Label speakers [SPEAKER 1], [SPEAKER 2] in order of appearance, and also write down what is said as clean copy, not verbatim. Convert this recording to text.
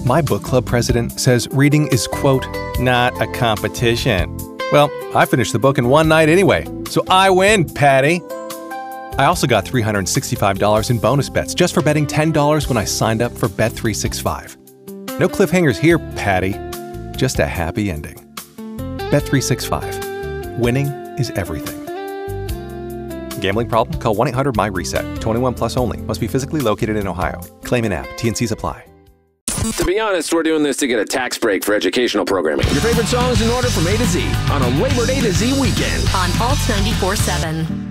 [SPEAKER 1] My book club president says reading is, quote, not a competition. Well, I finished the book in one night anyway, so I win, Patty. I also got $365 in bonus bets just for betting $10 when I signed up for Bet365. No cliffhangers here, Patty. Just a happy ending. Bet365. Winning is everything. Gambling problem? Call 1-800-MY-RESET. 21 plus only. Must be physically located in Ohio. Claim in app. T&Cs apply.
[SPEAKER 2] To be honest, we're doing this to get a tax break for educational programming.
[SPEAKER 3] Your favorite songs in order from A to Z on a Labor Day to Z weekend.
[SPEAKER 4] On Pulse 94.7.